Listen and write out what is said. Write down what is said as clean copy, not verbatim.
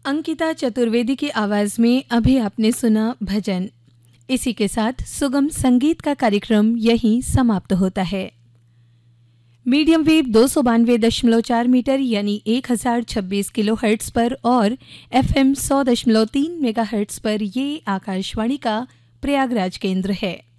अंकिता चतुर्वेदी की आवाज में अभी आपने सुना भजन। इसी के साथ सुगम संगीत का कार्यक्रम यहीं समाप्त होता है। मीडियम वेव 292.4 मीटर यानी 1026 किलोहर्ट्ज पर और FM 100.3 मेगाहर्ट्ज पर ये आकाशवाणी का प्रयागराज केंद्र है।